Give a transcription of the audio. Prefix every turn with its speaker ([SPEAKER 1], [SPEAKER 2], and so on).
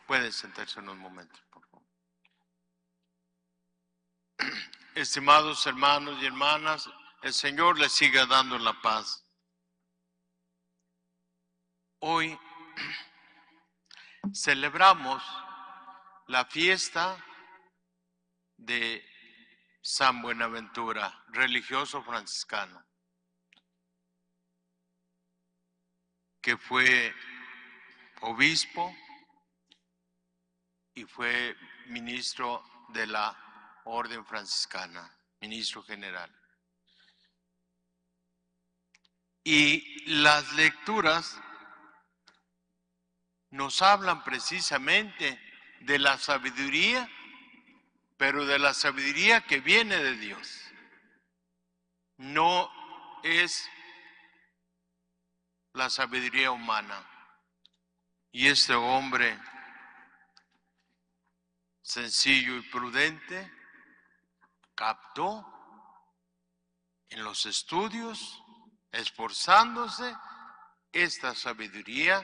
[SPEAKER 1] Pueden sentarse unos momentos, por favor. Estimados hermanos y hermanas, el Señor les siga dando la paz. Hoy celebramos la fiesta de San Buenaventura, religioso franciscano, que fue obispo y fue ministro de la Orden Franciscana, ministro general. Y las lecturas nos hablan precisamente de la sabiduría, pero de la sabiduría que viene de Dios. No es la sabiduría humana. Y este hombre sencillo y prudente captó en los estudios, esforzándose, esta sabiduría